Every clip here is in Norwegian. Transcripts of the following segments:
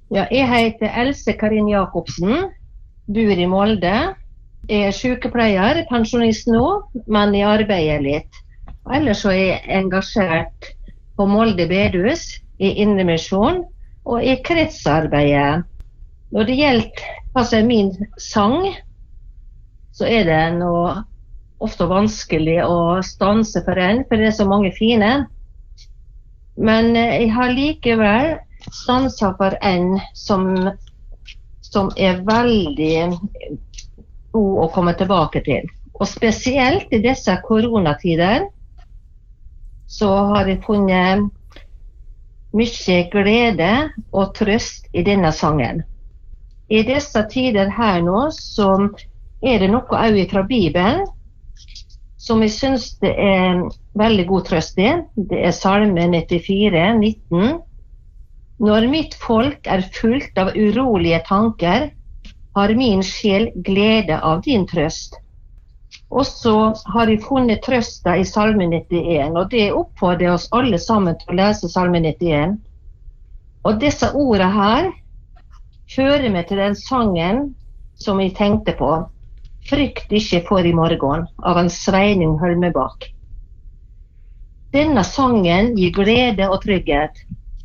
Ja, jeg heter Else Karin Jakobsen, bor i Molde. Jeg er sykepleier, pensjonist nå, men jeg arbeider litt. Ellers så er jeg engasjert på Molde bedehus, i Indremisjon og i kretsarbeidet. Når det gjelder hva som er min sang, så er det noe ofte vanskelig å stanse for for det er så mange fine. Men jeg har likevel stanset for en som er veldig god å komme tilbake til. Og spesielt i disse koronatider så har jeg funnet mye glede og trøst i denne sangen. I disse tider her nå så er det noe også fra Bibelen som jeg synes det er veldig god trøst i. Det er Salme 94, 19. Når mitt folk er fullt av urolige tanker, har min sjel glede av din trøst. Og så har jeg funnet trøsta i Salme 91, og det oppfordrer oss alle sammen til å lese Salme 91. Og disse ordene her fører meg til den sangen som jeg tenkte på. Frykt ikke for i morgen, av en Sveining Hølmebakk. Denne sangen gir glede og trygghet.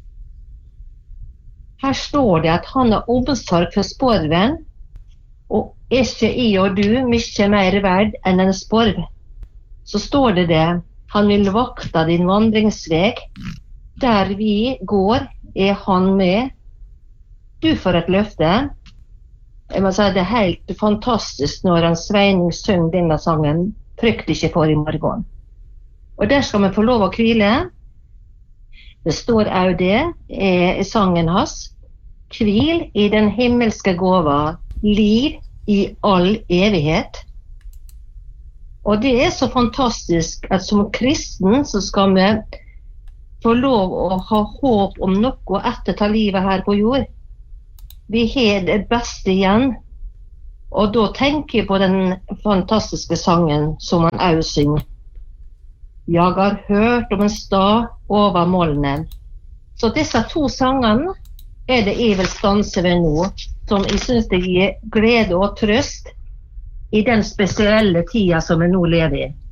Her står det at han har omsorg for sporven, og er ikke jeg og du mye mer verd enn en sporv. Så står det, han vil vakta din vandringsveg, der vi går er han med. Du får et løfte. Jeg må si det er helt fantastisk når han Sveining synger denne sangen, frykt ikke for i morgen. Og der skal vi få lov å hvile. Det står også det i sangen hans. Hvil i den himmelske gåva, liv i all evighet. Og det er så fantastisk at som kristen så skal vi få lov å ha håp om noe etter ta livet her på jord. Vi har det beste igjen, og da tenker jeg på den fantastiske sangen som han også synger. Jeg har hørt om en stad over molnen. Så disse to sangene er det jeg vil stanse ved nå, som jeg synes det gir glede og trøst i den spesielle tida som vi nå lever i.